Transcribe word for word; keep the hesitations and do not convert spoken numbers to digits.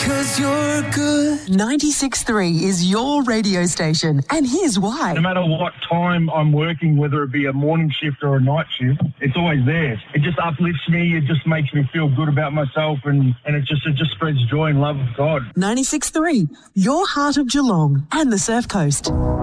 'cause you're good. ninety-six point three is your radio station, and here's why. No matter what time I'm working, whether it be a morning shift or a night shift, it's always there. It just uplifts me. It just makes me feel good about myself, and, and it just it just spreads joy and love of God. ninety-six point three, your heart of Geelong and the Surf Coast.